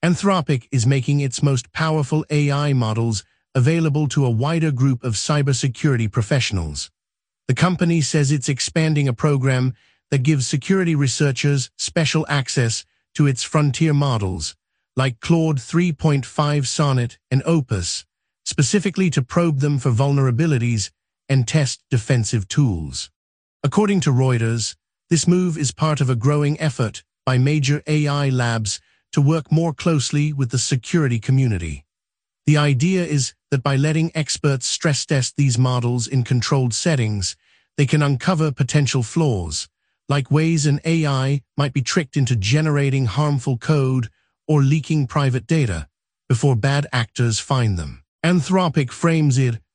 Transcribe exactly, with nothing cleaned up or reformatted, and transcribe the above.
Anthropic is making its most powerful A I models available to a wider group of cybersecurity professionals. The company says it's expanding a program that gives security researchers special access to its frontier models, like Claude three point five Sonnet and Opus, specifically to probe them for vulnerabilities and test defensive tools. According to Reuters, this move is part of a growing effort by major A I labs to work more closely with the security community. The idea is that by letting experts stress test these models in controlled settings, they can uncover potential flaws, like ways an A I might be tricked into generating harmful code or leaking private data before bad actors find them. Anthropic frames it